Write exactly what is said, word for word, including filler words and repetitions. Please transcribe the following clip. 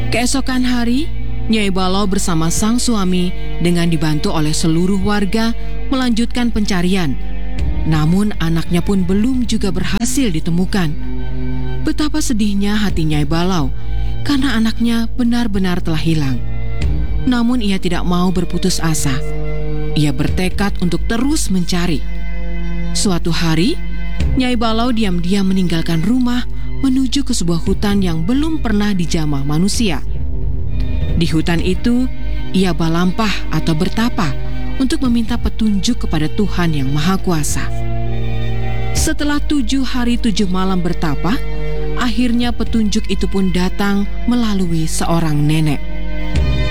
Keesokan hari, Nyai Balau bersama sang suami dengan dibantu oleh seluruh warga melanjutkan pencarian. Namun anaknya pun belum juga berhasil ditemukan. Betapa sedihnya hati Nyai Balau karena anaknya benar-benar telah hilang. Namun ia tidak mau berputus asa. Ia bertekad untuk terus mencari. Suatu hari, Nyai Balau diam-diam meninggalkan rumah menuju ke sebuah hutan yang belum pernah dijamah manusia. Di hutan itu, ia balampah atau bertapa untuk meminta petunjuk kepada Tuhan yang Maha Kuasa. Setelah tujuh hari tujuh malam bertapa, akhirnya petunjuk itu pun datang melalui seorang nenek.